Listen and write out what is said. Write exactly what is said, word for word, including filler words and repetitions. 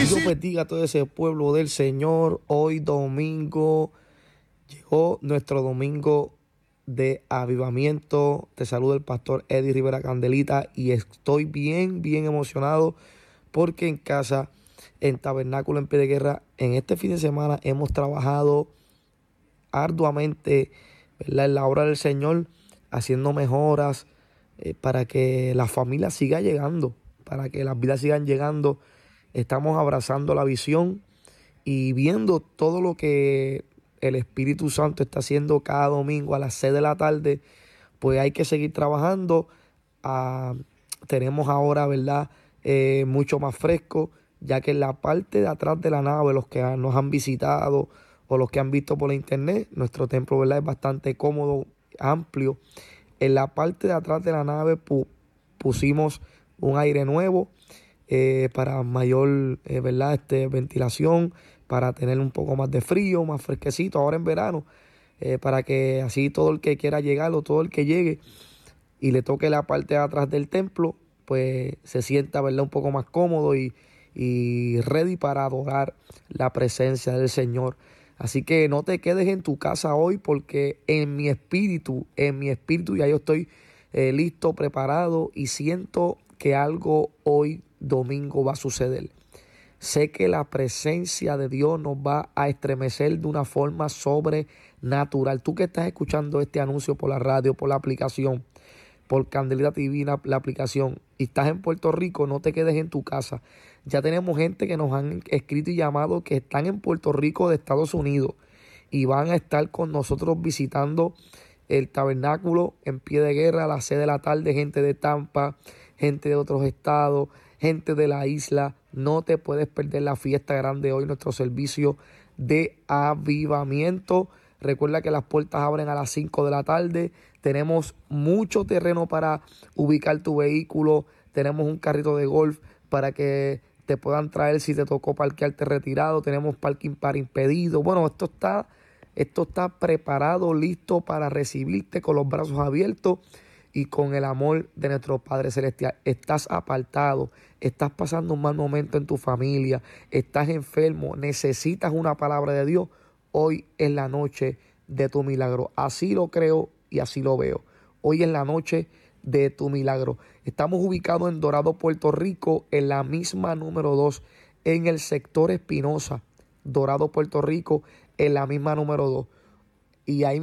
Dios bendiga a todo ese pueblo del Señor. Hoy domingo llegó nuestro domingo de avivamiento. Te saluda el pastor Eddie Rivera Candelita y estoy bien, bien emocionado porque en casa, en Tabernáculo en Pie de Guerra, en este fin de semana hemos trabajado arduamente, ¿verdad?, en la obra del Señor, haciendo mejoras eh, para que la familia siga llegando, para que las vidas sigan llegando. Estamos abrazando la visión y viendo todo lo que el Espíritu Santo está haciendo cada domingo a las seis de la tarde. Pues hay que seguir trabajando. Ah, tenemos ahora, ¿verdad?, eh, mucho más fresco, ya que en la parte de atrás de la nave, los que nos han visitado o los que han visto por la internet, nuestro templo, ¿verdad?, es bastante cómodo, amplio. En la parte de atrás de la nave pu- pusimos un aire nuevo, eh, para mayor eh, ¿verdad? Este, ventilación, para tener un poco más de frío, más fresquecito ahora en verano, eh, para que así todo el que quiera llegar o todo el que llegue y le toque la parte de atrás del templo, pues se sienta, ¿verdad?, un poco más cómodo y, y ready para adorar la presencia del Señor. Así que no te quedes en tu casa hoy, porque en mi espíritu, en mi espíritu ya yo estoy eh, listo, preparado, y siento que algo hoy domingo va a suceder. Sé que la presencia de Dios nos va a estremecer de una forma sobrenatural. Tú que estás escuchando este anuncio por la radio, por la aplicación, por Candelita Divina, la aplicación, y estás en Puerto Rico, no te quedes en tu casa. Ya tenemos gente que nos han escrito y llamado que están en Puerto Rico de Estados Unidos y van a estar con nosotros visitando el tabernáculo en Pie de Guerra a las seis de la tarde. Gente de Tampa, gente de otros estados, gente de la isla. No te puedes perder la fiesta grande hoy, nuestro servicio de avivamiento. Recuerda que las puertas abren a las cinco de la tarde. Tenemos mucho terreno para ubicar tu vehículo. Tenemos un carrito de golf para que te puedan traer si te tocó parquearte retirado. Tenemos parking para impedido. Bueno, esto está, esto está preparado, listo para recibirte con los brazos abiertos y con el amor de nuestro Padre Celestial. Estás apartado, estás pasando un mal momento en tu familia, estás enfermo, necesitas una palabra de Dios. Hoy es la noche de tu milagro. Así lo creo y así lo veo. Hoy es la noche de tu milagro. Estamos ubicados en Dorado, Puerto Rico, en la misma número dos, en el sector Espinosa. Dorado, Puerto Rico, en la misma número dos. Y ahí